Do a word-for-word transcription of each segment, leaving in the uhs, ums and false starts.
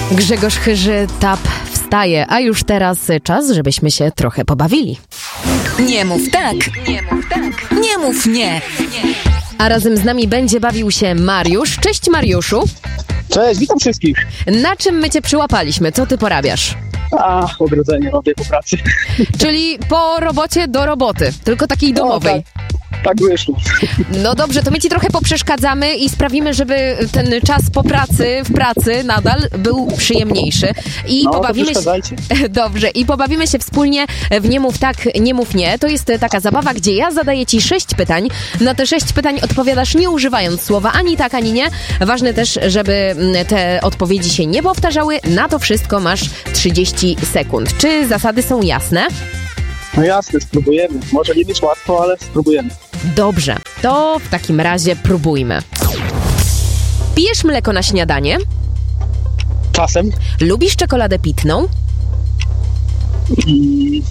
Grzegorz Chyży, Tap wstaje, a już teraz czas, żebyśmy się trochę pobawili. Nie mów tak, nie mów tak, nie mów nie. A razem z nami będzie bawił się Mariusz. Cześć Mariuszu. Cześć, witam wszystkich. Na czym my cię przyłapaliśmy? Co ty porabiasz? A, ogrodzenie robię po pracy. Czyli po robocie do roboty, tylko takiej domowej. No, tak. Tak wyszło. No dobrze, to my ci trochę poprzeszkadzamy i sprawimy, żeby ten czas po pracy, w pracy nadal był przyjemniejszy. I no, pobawimy to się. Dobrze, i pobawimy się wspólnie w Nie mów tak, nie mów nie. To jest taka zabawa, gdzie ja zadaję ci sześć pytań. Na te sześć pytań odpowiadasz nie używając słowa ani tak, ani nie. Ważne też, żeby te odpowiedzi się nie powtarzały. Na to wszystko masz trzydzieści sekund. Czy zasady są jasne? No jasne, spróbujemy. Może nie być łatwo, ale spróbujemy. Dobrze, to w takim razie próbujmy. Pijesz mleko na śniadanie? Czasem. Lubisz czekoladę pitną? I...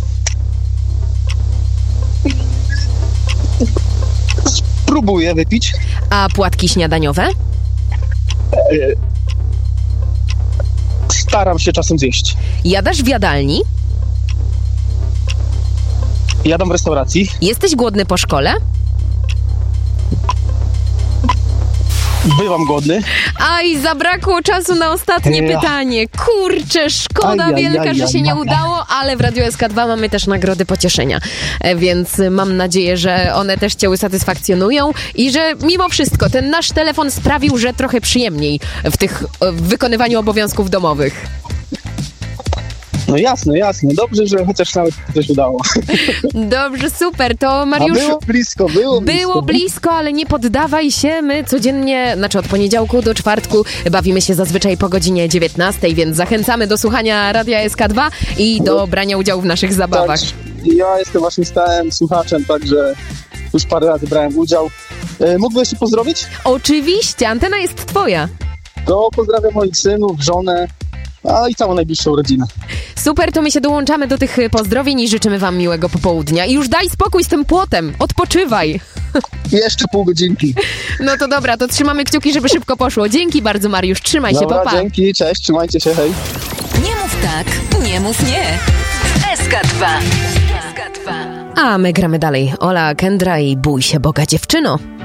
Spróbuję wypić. A płatki śniadaniowe? E... Staram się czasem zjeść. Jadasz w jadalni? Jadam w restauracji. Jesteś głodny po szkole? Bywam głodny. Aj, zabrakło czasu na ostatnie ja. pytanie. Kurczę, szkoda aj, aj, wielka, aj, że aj, się nie aj. udało, ale w Radio S K dwa mamy też nagrody pocieszenia. E, Więc mam nadzieję, że one też cię usatysfakcjonują i że mimo wszystko ten nasz telefon sprawił, że trochę przyjemniej w tych w wykonywaniu obowiązków domowych. No jasne, jasne. Dobrze, że chociaż nawet coś udało. Dobrze, super. To A Mariusz... było blisko, było blisko. Było blisko, ale nie poddawaj się. My codziennie, znaczy od poniedziałku do czwartku bawimy się zazwyczaj po godzinie dziewiętnastej, więc zachęcamy do słuchania Radia S K dwa i do brania udziału w naszych zabawach. Tak, ja jestem właśnie stałym słuchaczem, także już parę razy brałem udział. E, mógłbyś się pozdrowić? Oczywiście, antena jest twoja. To pozdrawiam moich synów, żonę, a i całą najbliższą rodzinę. Super, to my się dołączamy do tych pozdrowień i życzymy wam miłego popołudnia. I już daj spokój z tym płotem, odpoczywaj. Jeszcze pół godzinki. No to dobra, to trzymamy kciuki, żeby szybko poszło. Dzięki bardzo, Mariusz, trzymaj Dobra, się, pa, pa. dzięki, cześć, trzymajcie się, hej. Nie mów tak, nie mów nie. S K dwa. S K dwa. A my gramy dalej. Ola Kendra i Bój się Boga, dziewczyno.